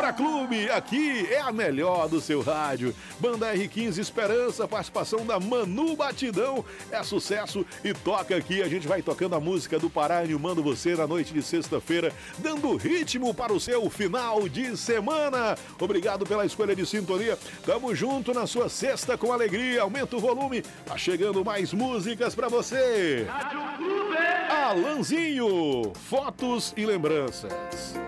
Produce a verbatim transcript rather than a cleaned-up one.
Cultura Clube, aqui é a melhor do seu rádio. Banda R quinze Esperança, participação da Manu Batidão, é sucesso e toca aqui. A gente vai tocando a música do Pará animando você na noite de sexta-feira, dando ritmo para o seu final de semana. Obrigado pela escolha de sintonia. Tamo junto na sua sexta com alegria. Aumenta o volume, tá chegando mais músicas para você. Rádio Clube. Alanzinho, fotos e lembranças.